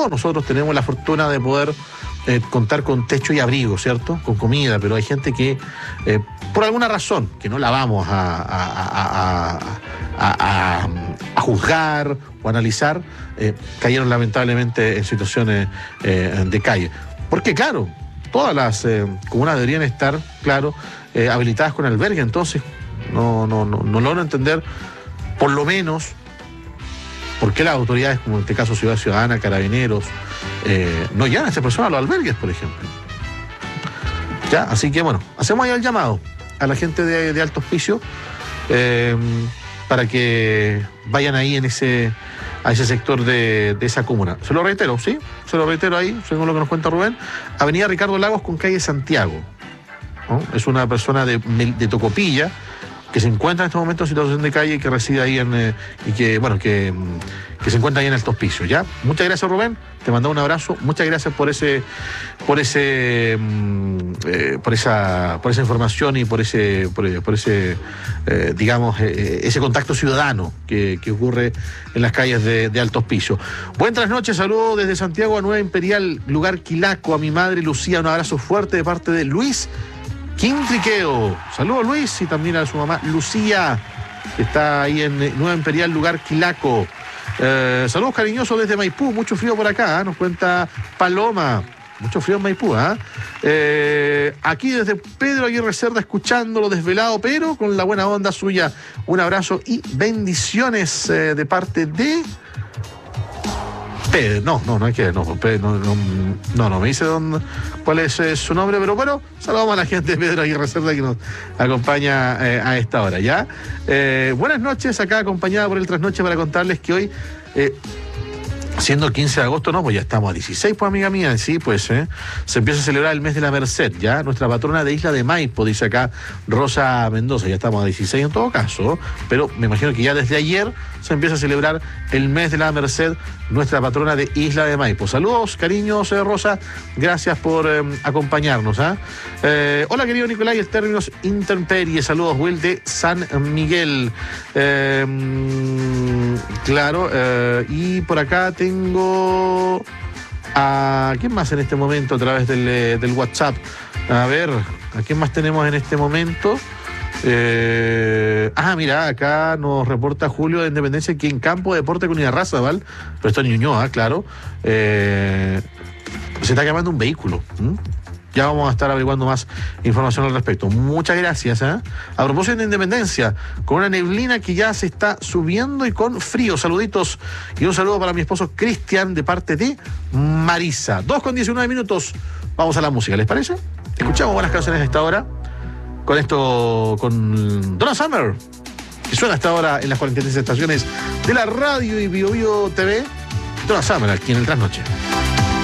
todos nosotros tenemos la fortuna de poder contar con techo y abrigo, ¿cierto? Con comida, pero hay gente que, por alguna razón, que no la vamos a juzgar o analizar, cayeron lamentablemente en situaciones de calle. Porque, claro, todas las comunas deberían estar, claro, habilitadas con albergue, entonces no logro entender, por lo menos, por qué las autoridades, como en este caso Ciudad Ciudadana, Carabineros, no llevan a estas personas a los albergues, por ejemplo. Ya, así que bueno, hacemos ahí el llamado a la gente de Alto Hospicio para que vayan ahí a ese sector de esa comuna. Se lo reitero, ¿sí? Se lo reitero ahí, según lo que nos cuenta Rubén. Avenida Ricardo Lagos con calle Santiago, ¿no? Es una persona de Tocopilla que se encuentra en este momento en situación de calle y que reside ahí y que se encuentra ahí en Alto Hospicio, ¿ya? Muchas gracias, Rubén, te mando un abrazo, muchas gracias por esa información y por ese contacto ciudadano que ocurre en las calles de Alto Hospicio. Buenas noches, saludos desde Santiago a Nueva Imperial, lugar Quilaco, a mi madre Lucía, un abrazo fuerte de parte de Luis Quintriqueo. Saludos, Luis, y también a su mamá Lucía, que está ahí en Nueva Imperial, lugar Quilaco. Saludos cariñosos desde Maipú, mucho frío por acá, nos cuenta Paloma. Mucho frío en Maipú, aquí desde Pedro Aguirre Cerda, escuchándolo desvelado, pero con la buena onda suya. Un abrazo y bendiciones de parte de Pedro. No hay que, no me dice cuál es su nombre, pero bueno, saludamos a la gente de Pedro Aguirre Cerda que nos acompaña a esta hora, ¿ya? Buenas noches, acá acompañada por el Trasnoche para contarles que hoy, siendo el 15 de agosto, no, pues ya estamos a 16, pues amiga mía, sí, pues, se empieza a celebrar el mes de la Merced, ya, nuestra patrona de Isla de Maipo, dice acá Rosa Mendoza, ya estamos a 16 en todo caso, pero me imagino que ya desde ayer se empieza a celebrar el mes de la Merced, nuestra patrona de Isla de Maipo. Saludos, cariños, Rosa, gracias por acompañarnos, hola, querido Nicolás, el términos intemperie, saludos, Will de San Miguel, claro, y por acá tengo a ¿quién más en este momento a través del WhatsApp? A ver, ¿a quién más tenemos en este momento? Mira, acá nos reporta Julio de Independencia que en Campo de Deporte con Irarrázaval, pero esto en Ñuñoa, claro, se está quemando un vehículo. Ya vamos a estar averiguando más información al respecto. Muchas gracias. A propósito de Independencia, con una neblina que ya se está subiendo y con frío. Saluditos y un saludo para mi esposo Cristian de parte de Marisa. 2:19. Vamos a la música, ¿les parece? Escuchamos buenas canciones a esta hora. Con esto, con Donna Summer, que suena hasta ahora en las 43 estaciones de la radio y Bio Bio TV. Donna Summer aquí en el Trasnoche.